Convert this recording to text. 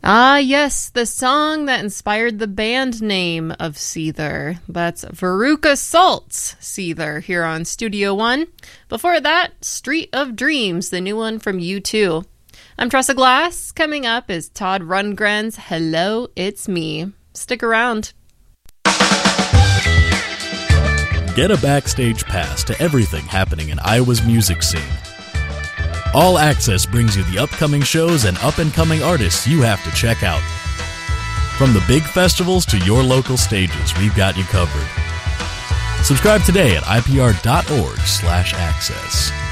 Ah, yes, the song that inspired the band name of Seether. That's Veruca Salt's Seether here on Studio One. Before that, Street of Dreams, the new one from U2. I'm Tressa Glass. Coming up is Todd Rundgren's Hello, It's Me. Stick around. Get a backstage pass to everything happening in Iowa's music scene. All Access brings you the upcoming shows and up-and-coming artists you have to check out. From the big festivals to your local stages, we've got you covered. Subscribe today at ipr.org/access.